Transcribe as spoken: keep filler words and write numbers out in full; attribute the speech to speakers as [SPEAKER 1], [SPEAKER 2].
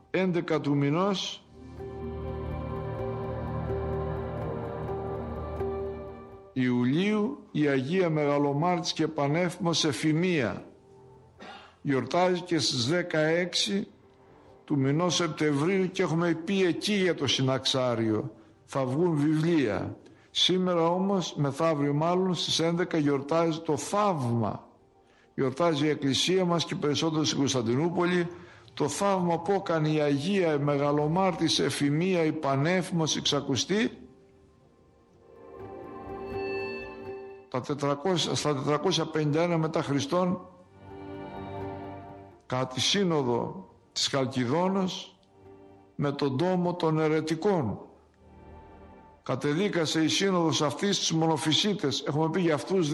[SPEAKER 1] έντεκα του μηνός Ιουλίου η Αγία Μεγαλομάρτης και Πανέφημος Εφημία γιορτάζει και στις δεκαέξι του μηνός Σεπτεμβρίου και έχουμε πει εκεί για το συναξάριο. Θα βγουν βιβλία. Σήμερα όμως, μεθαύριο μάλλον, στις έντεκα γιορτάζει το θαύμα. Γιορτάζει η Εκκλησία μας και περισσότερο στην Κωνσταντινούπολη το θαύμα που έκανε η Αγία Μεγαλομάρτης Εφημία η Πανέφημος εξακουστή τα τετρακόσια, στα τετρακόσια πενήντα ένα μετά Χριστόν, κατά τη σύνοδο της Χαλκιδόνος με τον τόμο των αιρετικών. Κατεδίκασε η σύνοδος αυτής της μονοφυσίτες. Έχουμε πει για αυτούς